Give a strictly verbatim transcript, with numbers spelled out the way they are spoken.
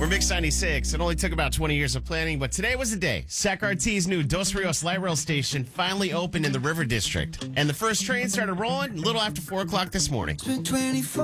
We're Mix ninety-six. It only took about twenty years of planning, but today was the day. S A C R T's new Dos Rios Light Rail Station finally opened in the River District. And the first train started rolling a little after four o'clock this morning. twenty-four